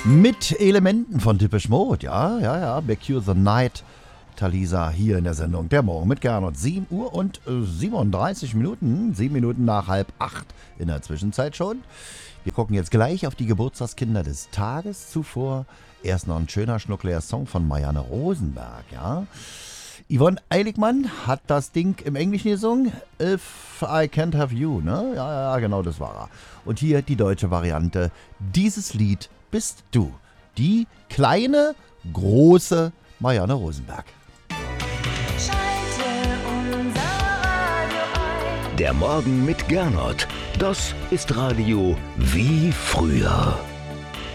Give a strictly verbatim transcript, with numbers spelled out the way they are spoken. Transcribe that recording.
Mit Elementen von Depeche Mode, ja, ja, ja, Back You the Night, Talisa hier in der Sendung Der Morgen mit Gernot. sieben Uhr und siebenunddreißig Minuten, sieben Minuten nach halb acht in der Zwischenzeit schon. Wir gucken jetzt gleich auf die Geburtstagskinder des Tages. Zuvor erst noch ein schöner schnuckliger Song von Marianne Rosenberg, ja. Yvonne Eiligmann hat das Ding im Englischen gesungen, If I Can't Have You, ne? Ja, ja, genau, das war er. Und hier die deutsche Variante, dieses Lied bist du. Die kleine, große Marianne Rosenberg. Der Morgen mit Gernot, das ist Radio wie früher.